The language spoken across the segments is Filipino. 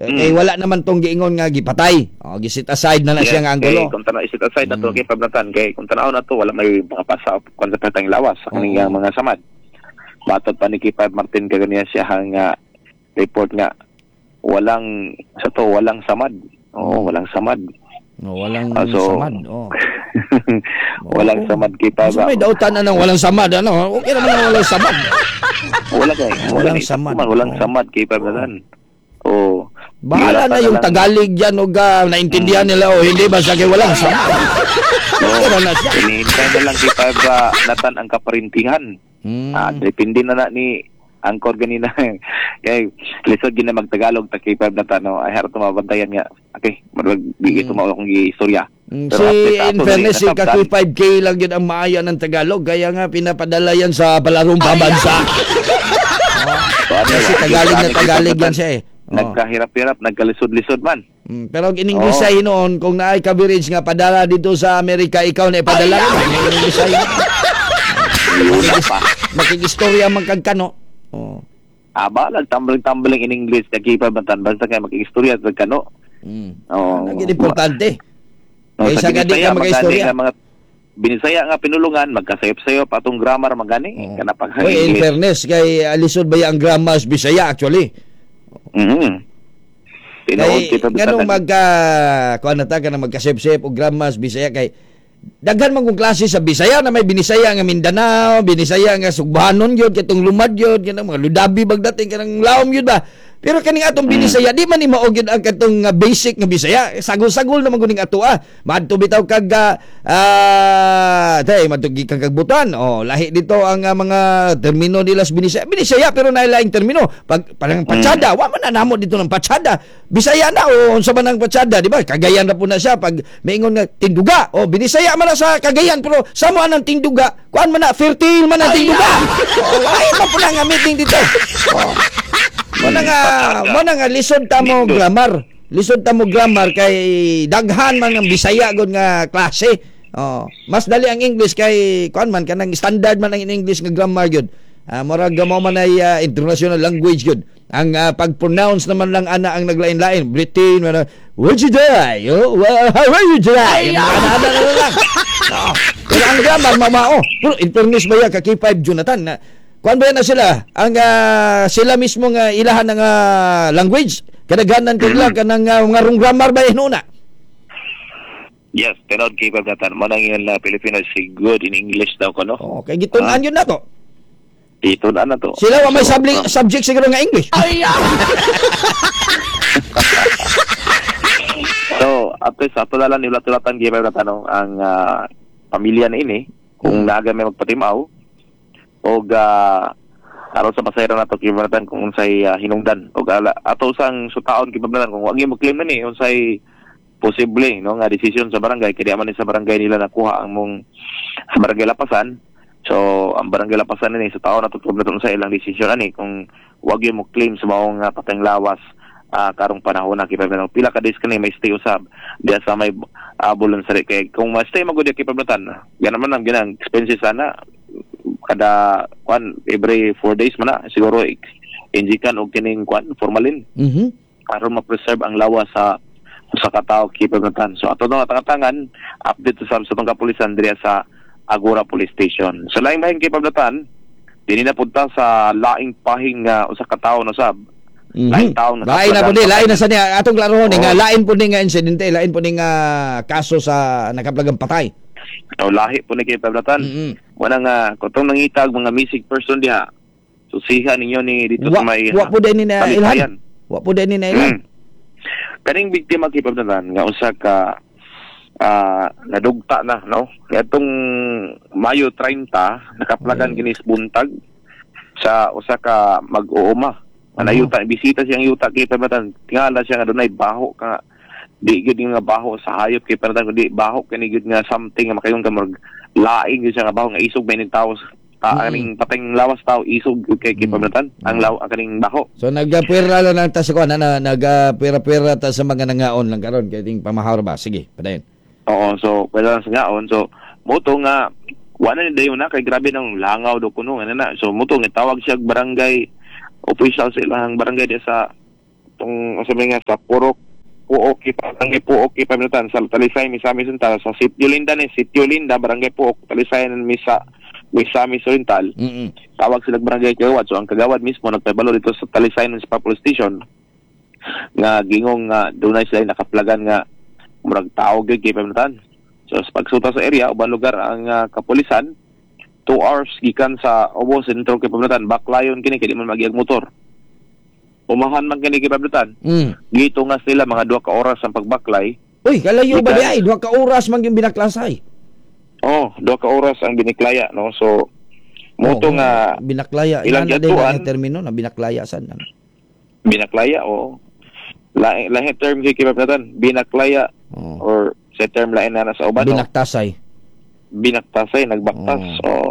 Kay wala naman tong giingon nga gipatay. Gisit aside na siya nga anggulo. Kung tanaw isit aside na to kay pablatan kay kung tanaw na to wala may makapasa kung sa patang lawas ang mga samad. Matod pa ni K5 Martin kaganiya siya nga report nga walang samad. Walang samad. Walang samad. Walang samad kita ba? So may dautan na walang samad Okay naman na walang samad. Walang samad. Walang samad kay pagdalan. Bahala na yung Tagalog diyan naintindihan nila hindi basta kay walang samad. Hinihintay na lang kita ba natan ang kaparintihan. Depende na ni angkor ganina kay lisod gina magtagalog ta kay na tano ay harap mabantayan nga okay magbigay tumaw akong istorya pero in fairness si ka 5K lang yun ang maaya ng Tagalog kaya nga pinapadala yan sa palarong pabansa kasi Tagalog yan siya nagkahirap-hirap nagkalisod-lisod man pero in-English noon kung naay coverage nga padala dito sa Amerika ikaw na ipadala in-English makikistorya man kagkano nagtambaling in English nagipa batan basta kay makikistorya sa kano. Naging importante. Kaysa gadi ka mag-istorya. Mga binisaya nga pinulungan magkasayop-sayop atong grammar magani kana pag in fairness kay alisod ba ang grammar Bisaya actually. Ganong magkasayop-sayop og grammar Bisaya kay daghan man kung klase sa Bisaya na may binisaya nga Mindanao, binisaya nga Sugbahanon yun, katong Lumad yun, kanang mga Ludabi bagdating, kanang Laom yun ba. Pero kaning atong binisaya, di man ni mao gyud ang katong basic nga Bisaya. Sagol-sagol naman kuning ato Madto bitaw kag madto kag butan. Lahi dito ang mga termino nila sa Binisaya. Binisaya pero naay laing termino. Parang patsada, wa man namo dito ng patsada. Bisaya na unsa man ang patsada, di ba? Cagayan na po na siya pag maingon nga tinduga. Binisaya man na sa Cagayan pero samo ang tinduga. Kuan man na fertile man ang tinduga. Ay pa po nga meeting dito. Muna nga lisod ta mo grammar. Lisod ta mo grammar kay daghan man ang Bisaya gud nga klase. Mas dali ang English kay kuan man kanang standard man ang English nga grammar gyud. Murag mo man ay international language gyud. Ang pag-pronounce naman lang ana ang naglain-lain. Britain man would you die? How are you today? Ana lang. Pero ang grammar mamao. Pero in fairness ba ya ka K5 Jonathan kuan ba na sila ang sila mismo nga ilahan ng language kadaghanan kanila kanang ngarong grammar ba inuna. Yes, pero K5 natan mo nang yung Filipino si good in English daw ko no. Okay, gitun-an yun na to. Gitun-an na to. Sila wa may subject siguro nga English. So, ato na lang niulat-ulatan K5 natan ang pamilya na ini kung naga may magpatimaw og aron sa pasayro nato kibalatan kung unsay hinungdan og ato sang sutaon kibalatan kung wag mo claim ni unsay posible nga desisyon sa barangay kay di man sa barangay nila nakuha ang mong sa barangay Lapasan. So ang barangay Lapasan ni sutaon nato kibalatan sa ilang desisyon ani kung wag mo claim sa maong pateng lawas karong panahon na kibalatan pila ka days kani may stay usab diya sa may bulon sa kay kung ma-stay magud kibalatan yan naman ang ginang expenses sana kada every 4 days man na siguro injikan og kining formalin aron ma-preserve ang lawas sa katao kibalatan. So ato nga tangan update sa tong kapulisan diri sa Agora Police Station. So laing mahing kibalatan dinhi na punta sa laing pahing usa ka tawo na sab lain taon na lain na sa niya atong klarohon nga lain po ni nga insidente lain po ni nga kaso sa nakaplagang patay. Lahi po ni kibalatan. Wala nga kung nangitag mga missing person diha. Susihan ninyo ni dito sa may wa po din ni na ilhan. Wa po din ni na ilhan. Kaning biktima kibalatan nga usa ka nadugta na no. Atong Mayo 30 nakaplagan kinis buntag sa usa ka mag-uuma. Manayuta bisita siyang yuta kibalatan. Tingala siya nga dunay baho ka di gud nga baho sa hayop kay pero di baho kani gud nga something nga makayon ka mag laing gud siya nga baho nga isog bainin tawo aning pateng lawas tawo isog kay pamatan ang kaning baho. So nagapira lang ta sa kuan nagapira-pira ta sa mga nangaon lang karon kay ting pamahawr ba sige padayon. Oo, so pwede lang sa ngaon so moto nga wala ni dayon na kay grabe nang langaw do kuno nga na so moto nga tawag siya barangay official sa ilang barangay di sa atong sabi nga sa Purok Puok Barangay Puok Paminutan sa Talisay Misamis Oriental sa Sitio Linda Barangay Puok Talisay Misamis Oriental. Tawag sila barangay kagawad. So ang kagawad mismo nagpabalo dito sa Talisay Municipal Police Station nga gingong doon na sila nakaplagan nga murag tao gyud kay Paminutan. So sa pagsuta sa area uban lugar ang kapulisan 2 hours gikan sa Obo Sentro kay Paminutan baklayon kini kay di man magyag motor. Umahan man kini kay Paminutan. Gitungas nila mga 2 ka oras ang pagbaklay. Uy, kalayo ba di ay 2 ka oras man yung binaklasay? Oh, 2 ka oras ang biniklaya, no? So moto nga binaklaya ilang ina gatuan na termino na binaklaya san na. Binaklaya o lahi term kay Paminutan binaklaya or sa term lain na sa uban binaktasay nagbaktas.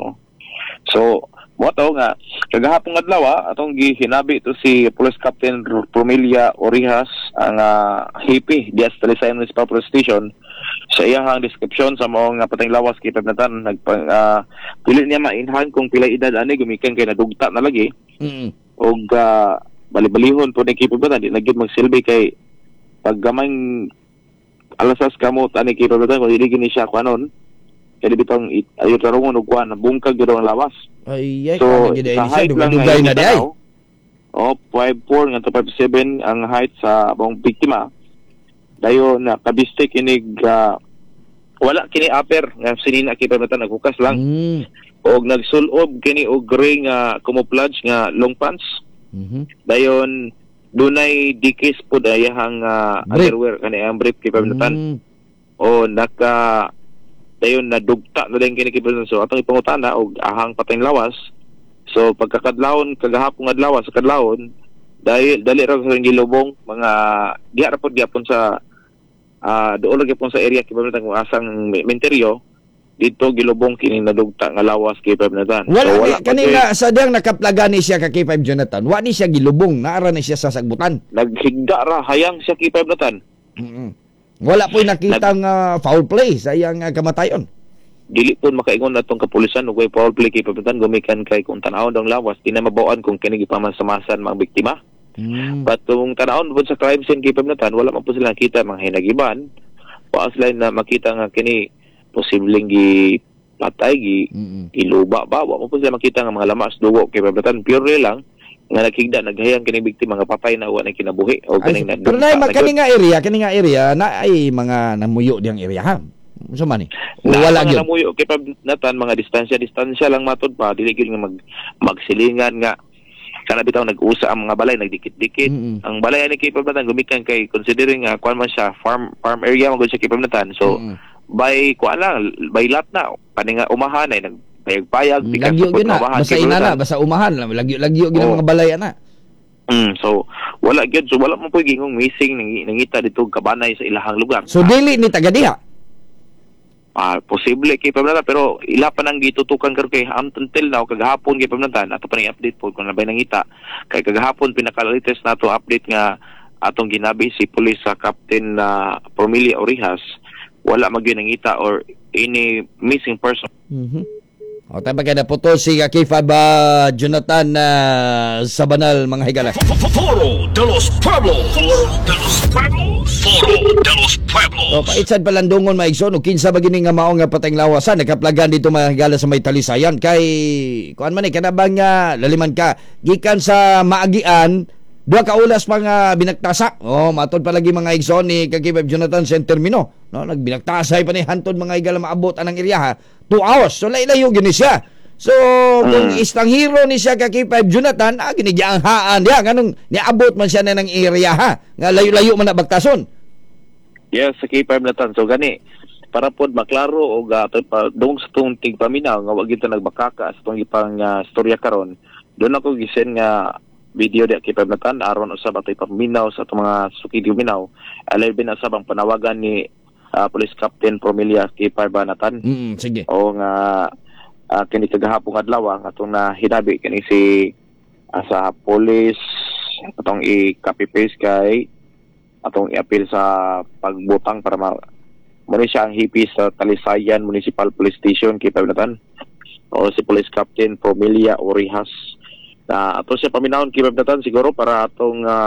So mo to nga kagahapon adlaw atong gihinabi ito si Police Captain Promilia Orihas ang hipi di sa Talisay Municipal Police Station sa iyang description sa mga patayng lawas kay Paminutan pili niya mainhan kung pila edad ani gumikan kay nadugta na lagi og bali-balihon po ni kay Paminutan di na gyud magsilbi kay paggamang alasas kamot ani kay Paminutan kung dili gini siya kuanon kaya bitong ayo tarungon og kuan bungkag gyud ang lawas. Ay so sa height lang dugay na di ay. 5'4 nga to 5'7 ang height sa abong biktima. Dayon na kabistik inig wala kini upper nga sinina kay Paminutan naghukas lang. Og nagsulob kini og gray nga camouflage nga long pants. Dayon dunay dikis pud ayahang underwear kani ang brief kay Paminutan. O dayon nadugta na din kini kay Paminutan. So atong ipangutana og ahang patayng lawas. So pagkakadlawon kagahapon adlaw sa kadlawon dali ra sa gilubong mga diha ra pud gyapon sa dool gyapon sa area kay Paminutan kung asang menteryo dito gilubong kini nadugta nga lawas kay Paminutan. Wala kanina sa diyang nakaplaga ni siya kay K5 Jonathan. Wa ni siya gilubong, naara ni siya sa sagbutan. Naghigda ra hayang siya kay Paminutan. Wala po'y nakitang foul play sa iyang kamatayon. Dili po makaingon natong kapulisan ug foul play kay Paminutan gumikan kay kung tan-awon dang lawas di na mabawaan kung kini gipamasamasan mga biktima. But kung tan-awon po sa crime scene kay Paminutan wala man po sila nakita mga hinagiban. Wa sila na makita nga kini posibleng gipatay giluba ba wa mo po sila makita nga mga lamas dugo kay Paminutan pure lang nga nakigda naghayang kini biktima nga patay na wa na kinabuhi o kaning na. Pero na kani nga area na ay mga namuyo diyang area ha. Unsa man ni? Wala gyud namuyo kay Paminutan mga distansya lang matud pa dili gyud nga magsilingan nga kana bitaw nag-usa ang mga balay nagdikit-dikit. Ang balay ni kay Paminutan gumikan kay considering kuan man siya farm area man gud siya kay Paminutan. So by kuan lang by lot na kaning umahan ay nagpayag lagyo gyud na basta inana basta umahan lagyo gyud ang mga balay ana. So wala gyud so wala man poy gingong missing nangita dito kabanay sa ilahang lugar. So dili ni taga diha. Posible kay Paminutan pero ila pa nang gitutukan karon kay until now kagahapon kay Paminutan ato pa ni update po kung nabay nangita kay kagahapon pinaka-latest nato update nga atong ginabi si Police Captain Promilia Orihas wala magyud nangita or any missing person. O tayo ba na po si K5 Jonathan sa banal mga higala. Foro de los Pueblos. O paitsad palandungon maigsoon o kinsa ba gini nga mao nga patayng lawasan nakaplagan dito mga higala sa may Talisayan kay kuan man kanabang nga laliman ka gikan sa maagian 2 ka oras pa nga binaktasa. Matod palagi mga igsoon ni K5 Jonathan sa termino. No, nagbinaktasay pa ni hantod mga higala maabot anang area ha. 2 hours. So layo gini siya. So kung istanghero ni siya kay K5 Jonathan, ginigianghaan diya ganung niabot man siya na ng area ha. Nga layo-layo man na bagtason. Yes, sa K5 Jonathan. So gani para pod maklaro og dong sa tong tigpaminaw nga wa kita nagbakaka sa tong ipang storya karon. Doon ako gisen nga video di K5 Jonathan aron usab atoy paminaw sa atong mga sukidio minaw. Alay bin usab ang panawagan ni Police Captain Promilia K5 Jonathan. Sige. O nga kini kagahapon adlaw ang atong hinabi kini si sa police atong i-copy paste kay atong i-appeal sa pagbutang para muna siya ang hipi sa Talisayan Municipal Police Station K5 Jonathan o si Police Captain Promilia Orihas na ato siya paminahon K5 Jonathan siguro para atong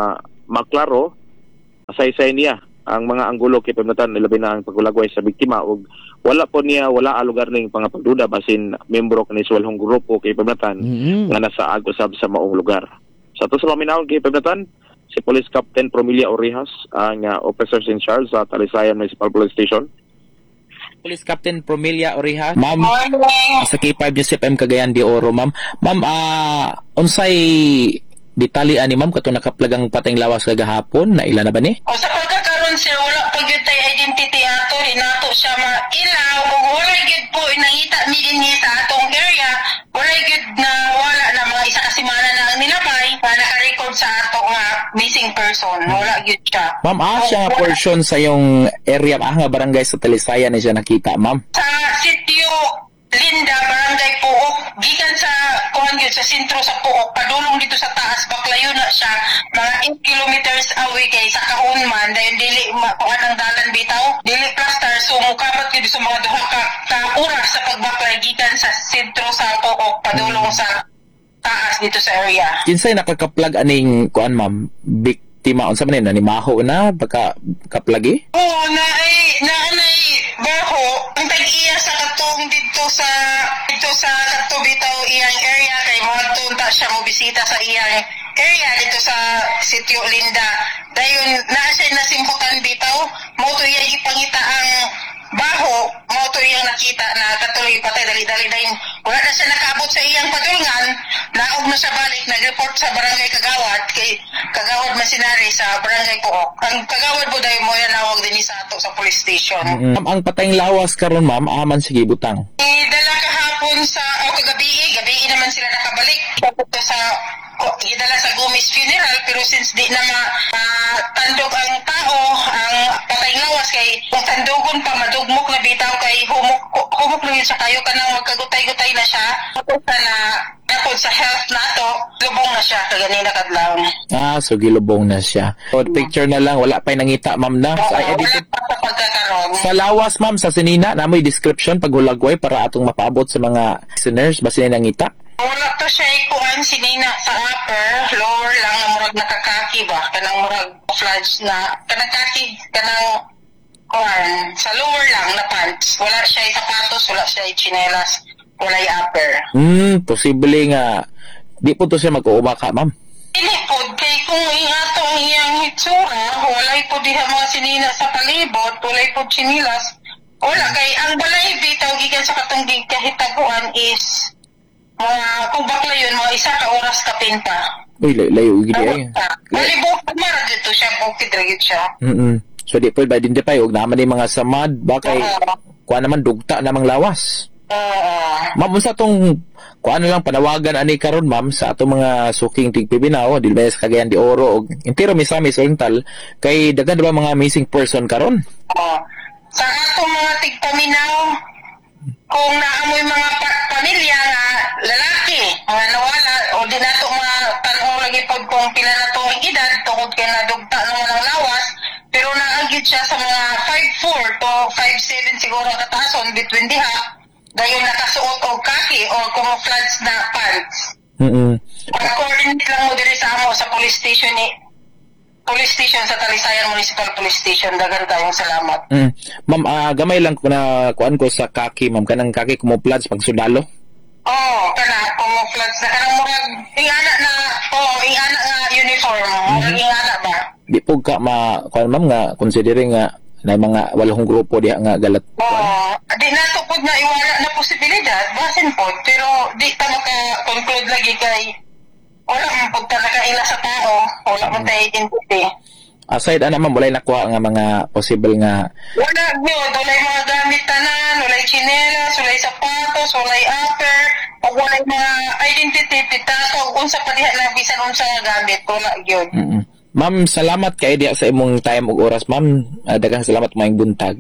maklaro say niya ang mga anggulo kay pamnatan labi na ang pagulagway sa biktima ug wala lugar ning pangapagduda basin membro kani walhong grupo kay pamnatan nga nasa usab sa maong lugar. Sa to sa paminawon kay pamnatan si Police Captain Promilia Orijas ang officers in charge sa Talisayan Municipal Police Station. Police Captain Promilia Orijas. Ma'am, sa K5 Joseph M. Cagayan de Oro, ma'am. Ma'am, unsay detalye ani ma'am kato nakaplagang patayng lawas kagahapon na ila na ba ni? O sa pagkakaroon sir, wala pa gyud tay identity ato, inato siya mailaw ug wala gyud po nangita ni dinhi sa atong area, wala gyud na wala na mga isa ka semana na ang nilabay na naka-record sa ato nga missing person, wala gyud siya. Ma'am, siya nga portion sa yung area nga barangay sa Talisayan na siya nakita, ma'am. Sa sitio Linda, Barangay Puok, gikan sa kuan gyud sa sentro sa Puok, padulong dito sa taas, baklayo na siya, mga 8 kilometers away kay sa Kahunman, dahil dili kuan ang dalan bitaw, dili plaster, so mukabat gyud sa mga duha ka oras sa pagbaklay gikan sa sentro sa Puok, padulong sa taas dito sa area. Kinsay nakakaplag aning kuan ma'am? Biktima unsa man ni maho na baka kaplagi? Oo, naanay baho ang tag-iya sa katong dito sa kato bitaw iyang area kay mga tunta siya mo bisita sa iyang area dito sa sitio Linda. Dayon naa siya nasimputan bitaw mo to iyang ipangita ang baho, mo to iyang nakita na katuloy patay dali-dali dayon wala na siya nakaabot sa iyang padulngan, naog na siya balik nag-report sa barangay Kagawad kay Kagawad Masinari sa barangay Puok. Ang Kagawad po dayon mo yan nawag din sa ato sa police station. Ma'am, ang patayng lawas karon ma'am aman sige butang. Dala kahapon sa gabi naman sila nakabalik sa idala sa Gomez funeral, pero since di na tandog ang tao ang patayng lawas kay kung tandogon pa madugmok na bitaw kay humok na yun sa kayo kanang magkagutay-gutay na siya na kapod sa health nato lubong na siya kaganina kadlaw. So gilubong na siya. So picture na lang wala pa nangita ma'am na. Wala pa sa pagkakaroon. Sa lawas ma'am sa sinina namoy description paghulagway para atong mapaabot sa mga listeners basin nangita. Wala to siya ikuan sinina sa upper, lower lang na murag nakakaki ba? Kanang murag flash na, kanang kaki, kanang kuan, sa lower lang na pants. Wala siya sapatos, wala siya chinelas, wala upper. Posible nga, di po to siya mag-uuma ka ma'am. Hindi po, kay kung atong iyang hitsura, walay po diha mga sinina sa palibot, walay po chinilas, wala kay ang balay bitaw gikan sa katong kahitaguan is kung bakla yun, mga isa ka oras kapin pa. Uy, layo gidi ay. Malibok, mara dito siya, bukid ragit siya. So di po identify, huwag naman yung mga samad, bakay, kuha naman dugta namang lawas. Ma'am, sa itong, kuha na lang panawagan ani karon ma'am, sa atong mga suking tigpibinaw, di ba sa Cagayan de Oro, o intero Misamis Oriental, kay dagan ba mga missing person karon? Sa atong mga tigpaminaw, kung naamoy mga pamilya nga lalaki nga nawala o di nato mga tan-o lagi pod kung pila na to ang edad tungod kay nadugta naman ang lawas pero naanggit siya sa mga 5'4 to 5'7 siguro katason between diha dayon nakasuot og kaki o camouflage na pants. Coordinate lang mo diri sa amo sa police station sa Talisayan Municipal Police Station. Dagan tayong salamat. Ma'am, gamay lang ko na kuan ko sa kaki, ma'am. Kanang kaki camouflage pag sundalo? Kana camouflage na kanang murag ingana nga uniform. Murag ingana ba? Di po ka kuan ma'am nga considering nga na mga walong grupo diha nga galat. Di nato pod na iwala na posibilidad basin pod pero di ta maka-conclude lagi kay wala man po talaga ila sa tao, wala man tayo identity. Aside ma'am, wala nakuha nga mga possible nga... Wala yun, wala mga gamit tanan, wala chinelas, wala sapatos, wala upper, o wala mga identity, pitato, unsa pa diha lang, bisan unsa nga gamit, wala yun. Ma'am, salamat kay diya sa imong time ug oras, ma'am. Daghang salamat maayong buntag.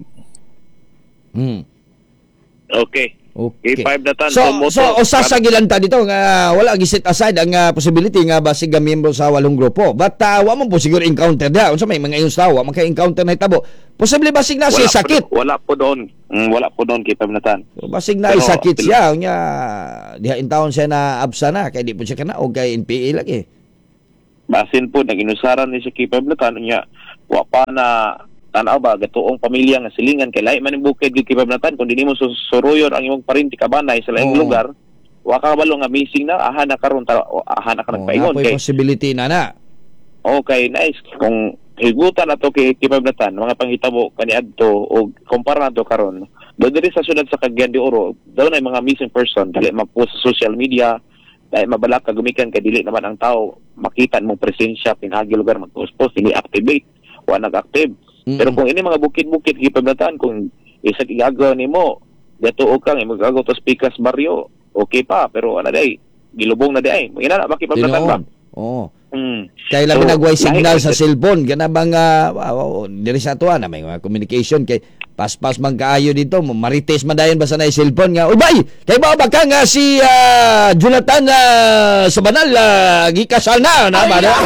Okay. A5 na tan. So sa gilanta dito nga wala gi set aside ang possibility nga basig nga miyembro sa walong grupo. But wa man po siguro encounter da. Unsa may mga iyong tawo maka-encounter na hitabo. Posible basig na siya sakit. Wala po doon kita na tan. So, basig na sakit siya nya diha in town siya na absa na kay di po siya kana og kay NPA lagi. basin po nag-inusaran ni sa kipablatan niya wa pa na tanaw ba gatuong pamilya nga silingan kay lahi man bukid gyud kipablatan kun dinimo suruyon ang imong parinti kabanay sa laing lugar wa ka kabalo nga missing na aha na karon aha na ka nagpaingon kay possibility na. Okay, nice. Kung higutan ato kay kipablatan mga panghitabo kaniadto o kumpara nato karon diri sa syudad sa Cagayan de Oro daw na mga missing person dali ma-post sa social media dahil mabalak ka gumikan kay dili naman ang tao makita mong presensya pinagi lugar mag-post dili activate wa nag-active. Pero kung ini mga bukid-bukid kipablatan kung isa igagaw nimo datuo kang magagaw to Pikas barrio okay pa pero ana day gilubong na day mo ina na makipablatan ba. Kay labi nagway signal sa cellphone kana bang diri sa atuan na may mga communication kay pas-pas man kaayo dito marites man dayon basta na cellphone nga uy bay kay ba ka nga si Jonathan sa banal gikasal na ba na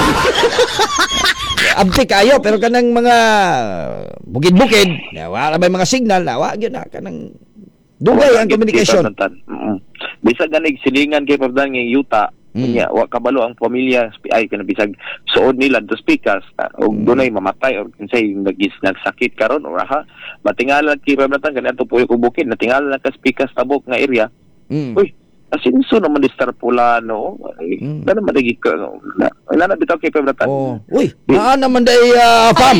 abti kayo pero kanang mga bukid-bukid wala may mga signal na wa gyud na kanang dugay ang communication. Bisag ganig silingan kay pabdan nga yuta nya wa kabalo ang pamilya ay kana bisag suod nila to Pikas og dunay mamatay or kinsay nagsakit karon or ha matingala kay pabatan kaniadto puyo ko bukid natingala na ka Pikas tabok nga area uy asinso naman distar pula no na naman dagi ka na bitaw kay pabatan uy naman day fam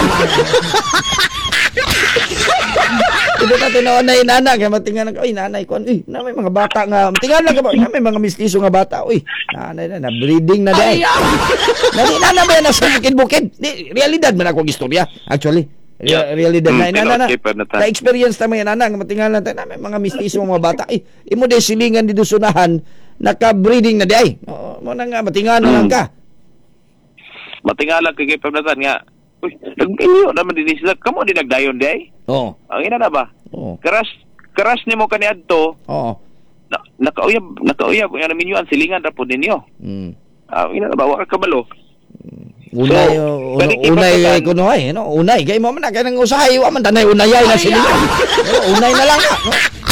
Ito na tinaw na inana kaya matingan na nanay ko na may mga bata nga matingan lang ka may mga mistiso nga bata nanay na breeding na day nana ba na sa bukid realidad man ako istorya actually realidad na inana na experience ta may inana nga matingan lang na may mga mistiso nga bata imo day silingan dito sunahan naka-breeding na day mo na nga matingan na lang ka matingala kay pabatan nga uy, nag-inyo naman din sila. Kamo din nagdayon di ay? Ang ina na ba? Karas ni mo kaniadto. Nakauyab. Yung namin yun, ang silingan na po ninyo. Ang ina na ba? Waka kabalo. Unay kunoy, no? Unay. Kaya mo man na, kaya nang usahay, waman tanay unayay na silingan. Unay na lang na.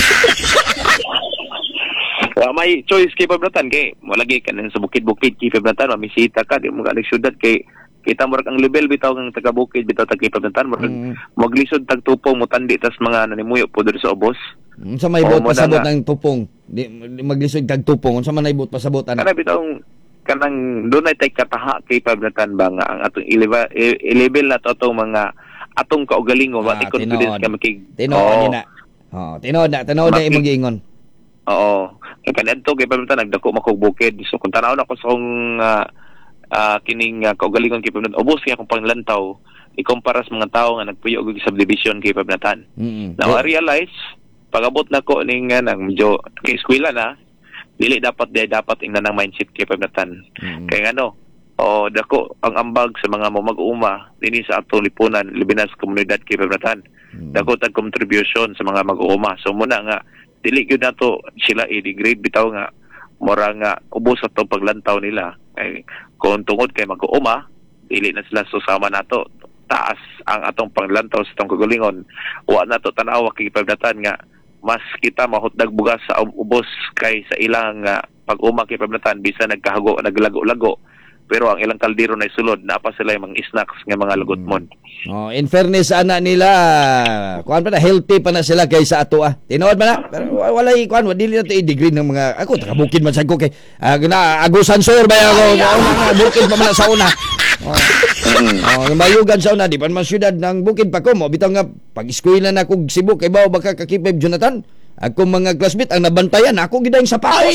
May choice kay pabatan kay malagi ka sa bukid-bukid kay pabatan mamisita ka di mo galing syudad kay kita mo ang level bitaw ng taga-bukid bitaw taga-pabatan mo maglisod tagtupong mo tandi tas mga nanimuyo po diri sa ubos sa may ibot pasabot ng tupong di maglisod tagtupong unsa man ibot pasabot ana kana bitaw kanang dunay tay kataha kay pabatan ba nga ang atong i-level na to atong mga atong kaugalingon wa ti confidence ka makig tinood na imong giingon. Oo. Kaya kanadto kay pamilya nagdako makog bukid. So kung tanaw na ko sa akong kining kaugalingon kay pamilya, ubos kaya akong panglantaw, ikumpara sa mga tao nga nagpuyo og subdivision kay pamilya. Now I realize pag-abot na ko ning nang medyo kay eskwela na, dili dapat ingnan ang mindset kay pamilya. Kaya dako ang ambag sa mga mag-uuma dinhi sa atong lipunan libinas komunidad kay pamilya. Dako tag contribution sa mga mag-uuma. So muna nga dili gyud nato sila i-degrade bitaw nga mora nga ubos ato paglantaw nila ay kung tungod kay mag-uuma dili na sila susama nato taas ang atong paglantaw sa atong kagalingon wa nato tanaw kay pabdatan nga mas kita mahutdag bugas sa ubos kay sa ilang pag-uma kay pabdatan bisa naglago-lago pero ang ilang kaldero na isulod napa sila yung mga snacks nga mga lugotmon. In fairness ana nila kuan pa na healthy pa na sila kaysa ato Tinuod ba na? Pero walay kuan dili na to i-degree ng mga ako taga bukid man sad ko kay agusan sir ba ako bukid pa man sa una. Mayugan sa una di pa man syudad ng bukid pa ko mo bitaw nga pag-eskwela na kog Cebu kay bawo baka kakipib Jonathan. Ako mga classmate ang nabantayan ako gid ang sapatos.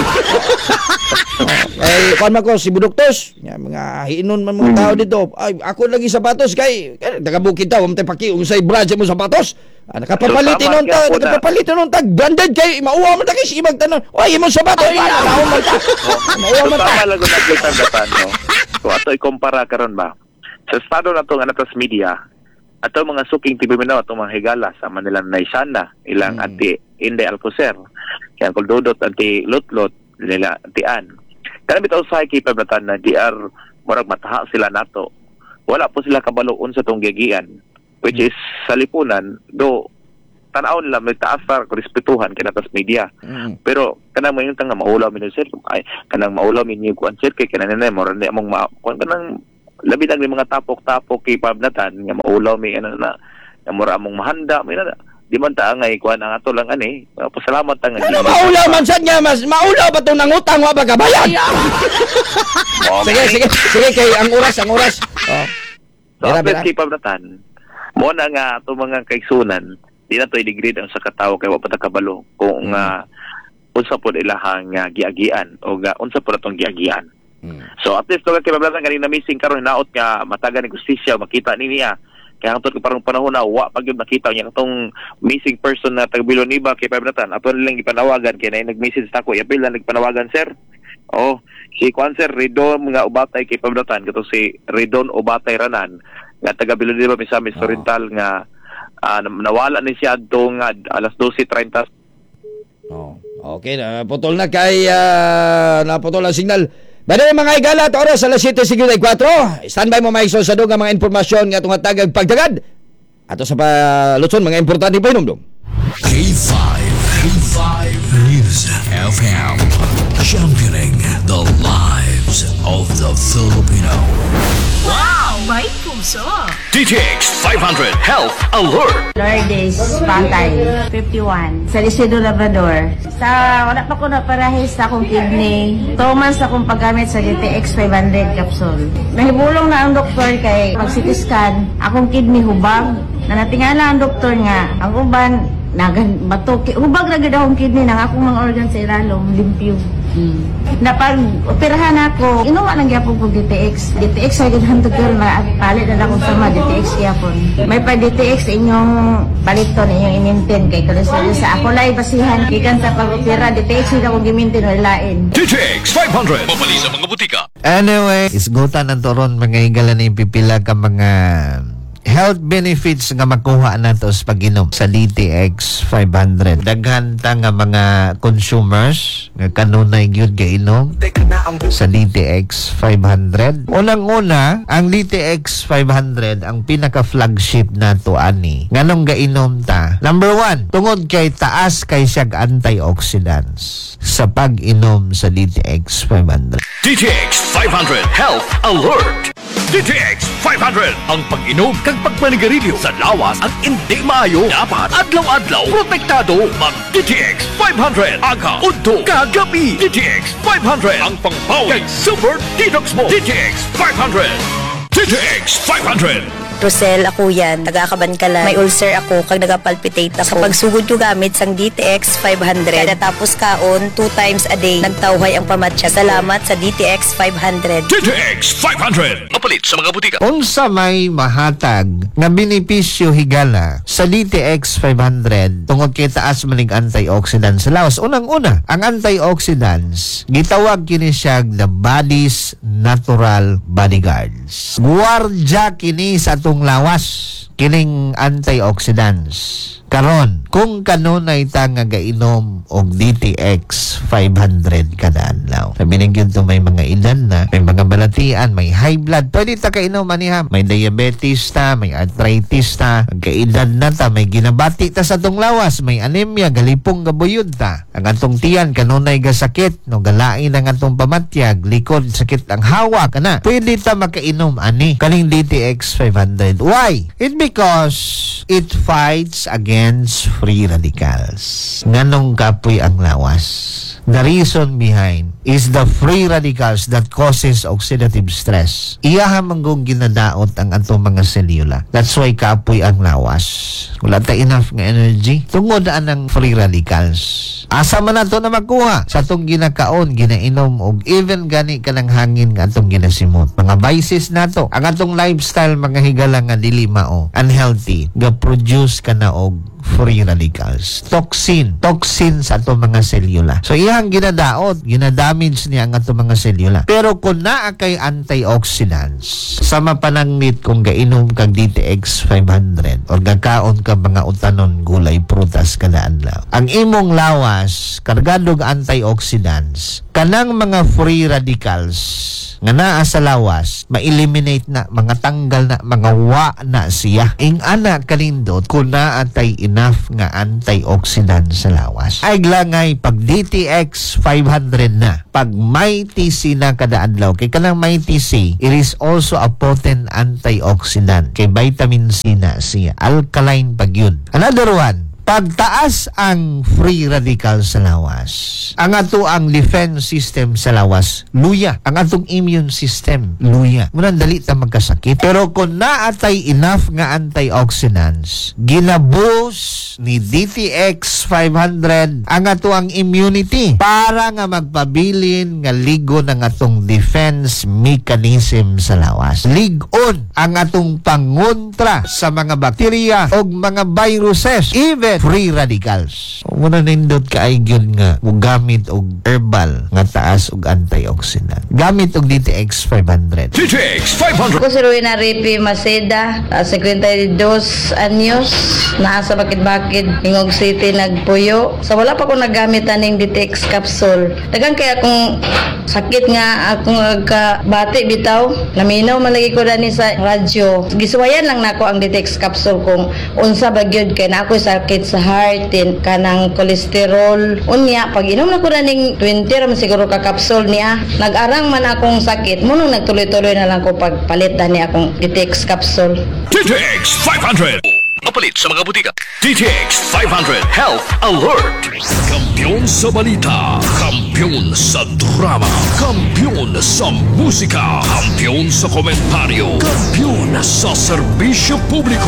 Eh kuan man ko si Budoktos, mga hiinon man mga tao dito. Ay ako lagi sapatos kay taga-bukid ta, umtay paki unsay brand mo sapatos. Nakapapalitin nun tag branded kay mauwa man ta kay ibang tanon. Oy imong sapatos mauwa man ta. Mauwa man ta. Tama lang gud nagpatatan no. So ato ikumpara karon ba sa estado nato nga natas media ato mga suking TV Mindanao ato mga higala sa Manila Naisana ilang anti Inday Alcocer kaya kung dodot anti Lotlot nila antian kana bitaw sa kay pabatan na DR murag mataha sila nato wala po sila kabalo unsa tong gigian which is sa lipunan do tanaw nila may taas sa respetuhan kinatas media. Pero kanang mo yung tanga maulaw min sir ay kanang maulaw min yung kuan sir kay kanang na mo rin among kuan kanang labi lang mga tapok-tapok kay pabnatan nga maulaw mi ano na mura among mahanda may na di man ta ngay kuan ang ato lang ani pasalamat ta nga Ano maulaw man sad nga mas maulaw ba to nangutang wa ba kabayad? Sige kay ang oras. Oh. So, after kay pabnatan mo na nga ato mga kaigsunan di na to i-degrade ang sa katawo kay wa pa ta kabalo kung unsa pod ilahang giagian o unsa pod atong giagian. So at least kay pabnatan kanina missing karon naot nga matagan ni justisya makita ni niya kaya ang parang panahon na wa pag yung nakita niya itong missing person na taga Biloniba kay pabnatan ato nilang ipanawagan kaya na nag-message na ako yapil na nagpanawagan sir si Kwan sir Redon mga ubatay kay pabnatan kato si Redon Ubatay Ranan nga taga Biloniba Misamis Oriental nga nawala ni siya adtong alas 12:30. Okay na putol na kay naputol ang signal. Bada mga igala, oras alas 7:54. Standby mo mga isosadong nga mga impormasyon nga itong hatagag pagtagad. Ato sa palutson, mga importante pa inom. K5 News FM, championing the lives of the Filipino. Wow! May puso! DTX 500 Health Alert. Lourdes, Pantay, 51. Sa Isidro Labrador. Wala pa ko naparahis sa akong kidney. 2 months akong paggamit sa DTX 500 capsule. Nahibulong na ang doktor kay pag-CT scan, akong kidney hubag. Natingala ang doktor nga, ang uban, hubag na gid akong kidney nang akong mga organ sa ilalom, limpyo. Napag-operahan ako, inuwa lang gyapon ko DTX. DTX ay gidhantog pero na palit na akong sama DTX gyapon. May pa DTX inyong paliton inyong i-maintain kay cholesterol sa ako lay basihan gikan sa pag-opera DTX ida akong gi-maintain wala lain. DTX 500 mapali sa mga butika. Anyway, isgutan ang toron mga higala na ipipila ka mga health benefits nga makuha nato sa pag-inom sa DTX 500. Daghan ta nga mga consumers nga kanunay gyud gainom sa DTX 500. Unang-una, ang DTX 500 ang pinaka-flagship nato ani. Nganong gainom ta? Number 1, tungod kay taas kay siyag antioxidants sa pag-inom sa DTX 500. DTX 500 Health Alert. DTX 500 ang pag-inom kag pagpanigarilyo sa lawas ang hindi maayo. Dapat adlaw-adlaw protektado. Mag DTX 500 aga udto kagabi. DTX 500 ang pangpaw kag super detox mo. DTX 500. DTX 500. Rosel, ako yan. Taga-Kabankalan. May ulcer ako kag nagapalpitate ako. Sa pagsugod ko gamit sang DTX 500. Kada tapos kaon, 2 times a day. Nagtawhay ang pamatya. Salamat sa DTX 500. DTX 500. Mapalit sa mga butika. Unsa may mahatag nga benepisyo higala sa DTX 500 tungod kay taas maning antioxidants sa lawas. Unang-una, ang antioxidants gitawag kini siya the body's natural bodyguards. Guwardya kini sa atong lawas kining antioxidants. Karon, kung kanunay ta nga gainom og DTX 500 kada adlaw. Sabi ning gyud to may mga edad na, may mga balatian, may high blood, pwede ta kainom aniha. May diabetes ta, may arthritis ta, kaedad na ta, may ginabati ta sa atong lawas, may anemia, galipong gabuyod ta. Ang atong tiyan kanunay ga sakit, no galain ang atong pamatyag, likod sakit ang hawak ana. Pwede ta makainom ani kaning DTX 500. Why? It because it fights against free radicals. Nganong kapoy ang lawas? The reason behind is the free radicals that causes oxidative stress. Iyaha manggong ginadaot ang atong mga selula. That's why kapoy ang lawas. Wala ta enough nga energy. Tungod ang free radicals. Asa man nato na makuha sa atong ginakaon, ginainom og even gani kanang hangin nga atong ginasimot. Mga vices nato. Ang atong lifestyle mga higala nga dili mao, unhealthy, ga produce kana og free radicals. Toxin sa atong mga selula. So iyang ginadaot, ginadamage niya ang atong mga selula. Pero kung naa kay antioxidants, sa mapanangnit kung gainom kag DTX 500 or gakaon ka mga utanon, gulay, prutas kada adlaw, ang imong lawas kargado og antioxidants kanang mga free radicals nga naa sa lawas, ma-eliminate na, mga tanggal na, mga wa na siya. Ing ana kalindot kung naatay enough nga antioxidant sa lawas. Ay glangay pag DTX 500 na, pag may TC na kada adlaw, kay kanang may TC, it is also a potent antioxidant. Kay vitamin C na siya. Alkaline pag yun. Another one, pagtaas ang free radical sa lawas, ang ato ang defense system sa lawas, luya. Ang atong immune system, luya. Munang dali ta magkasakit. Pero kung naatay enough nga antioxidants, ginaboost ni DTX 500 ang ato ang immunity para nga magpabilin nga ligo ng atong defense mechanism sa lawas. Ligon ang atong pangontra sa mga bakterya o mga viruses, even free radicals. Muna nindot kaay gyud nga gamit og herbal nga taas og antioxidant. Gamit og DTX 500. DTX 500. Ako si Rowena Ripi Maceda, 52 anyos, nasa Bakid-Bakid, Ingog City, Nagpuyo. So wala pa ko nagamit aning DTX capsule. Dagan kay akong sakit nga akong bati bitaw. Naminaw malagi ko dani sa radyo. Gisuwayan lang nako ang DTX capsule kung unsa ba gyud kay na ako sakit sa heart, kanang cholesterol. Unya pag inom na ko ning 20 ram siguro ka capsule niya. Nag-arang man akong sakit, munong nagtuloy-tuloy na lang ko pagpalit ni akong DTX capsule. DTX 500. Mapalit sa mga butika. DTX 500 Health Alert. Kampiyon sa balita. Kampiyon sa drama. Kampiyon sa musika. Kampiyon sa komentaryo. Kampiyon sa serbisyo publiko.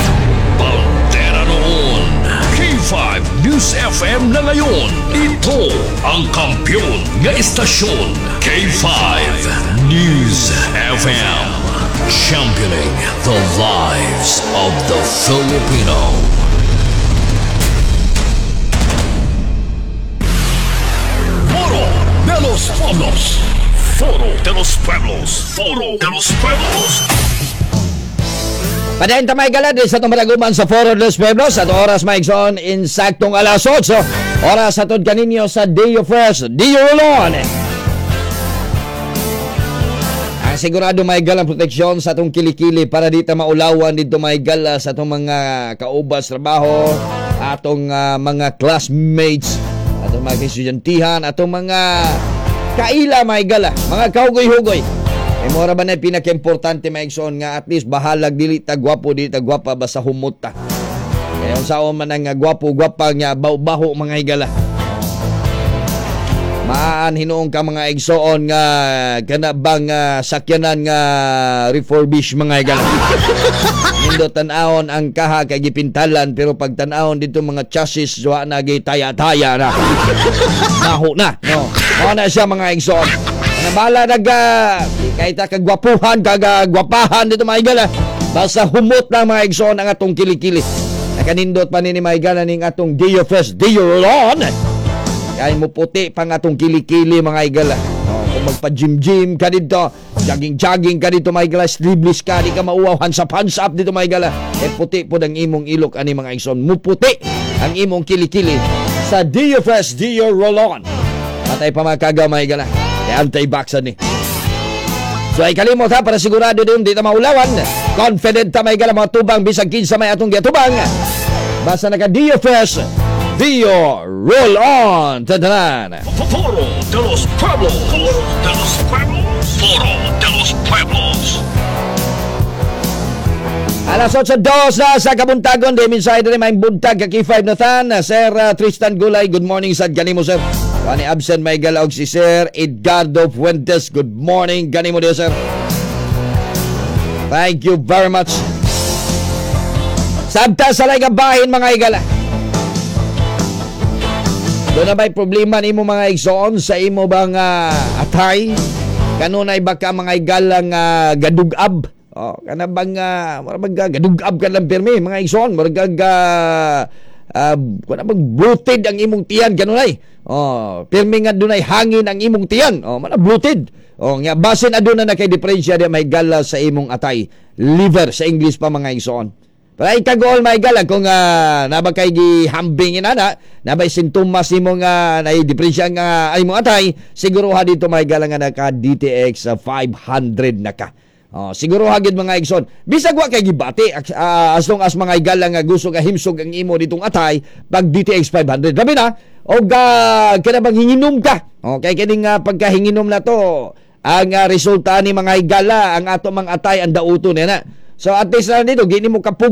Pantera noon. K5 News FM na ngayon. Ito ang kampiyon nga istasyon. K5 News FM. Championing the lives of the Filipino. Foro de los Pueblos. Foro de los Pueblos. Foro de los Pueblos. Padayon tamay galad sa itong maraguman sa Foro de los Pueblos at oras maigsoon insaktong alas 8. Oras atod kaninyo sa Dio Fresh, Dio Rolon. Ang sigurado may galang proteksyon sa itong kilikili para dito maulawan dito may gala sa itong mga kaubas trabaho, atong mga classmates, atong mga estudyantihan, atong mga kaila may gala, mga kahugoy-hugoy. Ay mora ba na pinaka-importante maigsoon nga at least bahalag dili ta gwapo, dili ta gwapa basta humot ta. Kaya unsaon man nga gwapo-gwapa nga baho-baho mga higala. Maan hinuong ka mga igsoon nga kanabang sakyanan nga refurbish mga higala. Nindo tan-awon ang kaha kay gipintalan pero pag tan-awon dito mga chassis wa na gay taya-taya na. Maho na, no. Mao na siya mga igsoon. Nabala kahit kagwapuhan, kagagwapahan dito mga higala. Basta humot na mga igsoon ang atong kilikili. Nakanindot pa ni mga higala ning atong Dio Fresh, Dio Rolon. Kaya mo puti pang atong kilikili mga higala. Kung magpa-gym-gym ka dito, jogging-jogging ka dito mga higala, sleeveless ka, di ka mauwaw, hands up dito mga higala. Puti po ng imong ilok ani mga igsoon. Muputi ang imong kilikili sa Dio Fresh, Dio Rolon. Patay pa mga kagaw mga higala. Kaya anti-vaxxan ni. So ay kalimot ha, para sigurado din dito maulawan. Confident ta may gala mga tubang bisag kinsa may atong giatubang. Basta naka Dio Fresh, Dio Roll On. Tadanan. Foro de los Pueblos. Foro de los Pueblos. Foro de los Pueblos. Alas 8:02 na sa kabuntagon. Di minsan rin may buntag kaki 5 na tan. Sir Tristan Gulay, good morning sa ganimo sir. Kani absent may galaog si Sir Edgardo Fuentes. Good morning. Ganimo dia sir. Thank you very much. Sabta sa laing bahin mga igala. Doon na ba'y problema ni mo mga igsoon sa imo bang atay? Kanunay baka mga igalang gadugab? Kana bang gadugab ka lang permi mga igsoon? Maragag kuna bang bloated ang imong tiyan kanunay? Permi nga dunay hangin ang imong tiyan. Mana bloated. Nga basin aduna na kay diferensya di may gala sa imong atay. Liver sa English pa mga igsoon. Para ikagol may gala kung nabakay gihambing inana, nabay sintomas nimo nga naidepresya nga ay mo atay, siguro ha dito may gala nga naka DTX 500 naka. Siguro hagid mga igsoon. Bisag wa kay gibati as long as mga igala nga gusto nga himsog ang imo ditong atay pag DTX 500. Labi na og kada bang hinginom ka. Okay kining pagkahinginom na to ang resulta ni mga igala ang ato mang atay ang dauto na. So at least na dito gini mo kapug